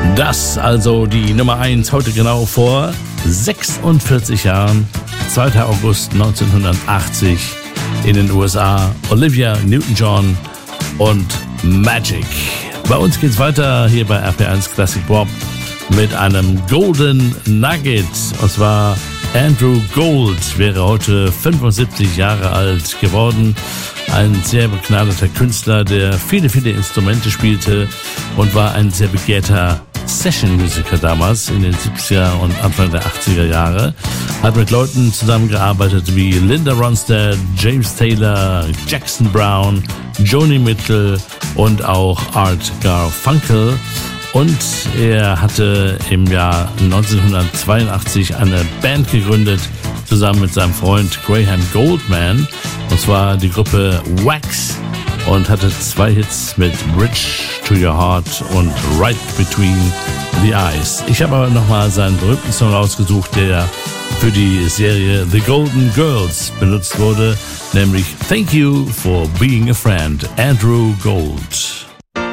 Das also die Nummer 1 heute genau vor 46 Jahren, 2. August 1980 in den USA, Olivia Newton-John und Magic. Bei uns geht's weiter hier bei RPR1 Classic Pop mit einem Golden Nugget, und zwar Andrew Gold wäre heute 75 Jahre alt geworden. Ein sehr begnadeter Künstler, der viele Instrumente spielte und war ein sehr begehrter Session-Musiker damals in den 70er und Anfang der 80er Jahre. Hat mit Leuten zusammengearbeitet wie Linda Ronstadt, James Taylor, Jackson Browne, Joni Mitchell und auch Art Garfunkel. Und er hatte im Jahr 1982 eine Band gegründet, zusammen mit seinem Freund Graham Goldman, und zwar die Gruppe Wax, und hatte 2 Hits mit Bridge to Your Heart und Right Between the Eyes. Ich habe aber nochmal seinen berühmten Song rausgesucht, der für die Serie The Golden Girls benutzt wurde, nämlich Thank You for Being a Friend, Andrew Gold.